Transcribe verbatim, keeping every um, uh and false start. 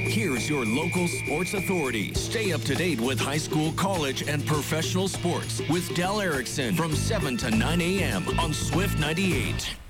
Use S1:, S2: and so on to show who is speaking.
S1: Here's your local sports authority. Stay up to date with high school, college, and professional sports with Del Erickson from seven to nine a.m. on Swift ninety-eight.